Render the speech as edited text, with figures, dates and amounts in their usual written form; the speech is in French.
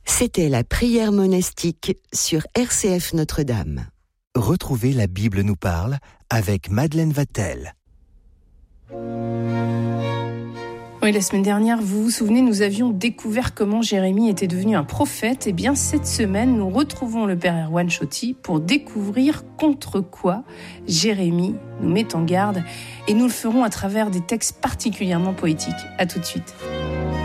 C'était la prière monastique sur RCF Notre-Dame. Retrouvez La Bible nous parle avec Madeleine Vatel. Oui, la semaine dernière, vous vous souvenez, nous avions découvert comment Jérémie était devenu un prophète. Eh bien, cette semaine, nous retrouvons le père Erwan Chotti pour découvrir contre quoi Jérémie nous met en garde. Et nous le ferons à travers des textes particulièrement poétiques. À tout de suite.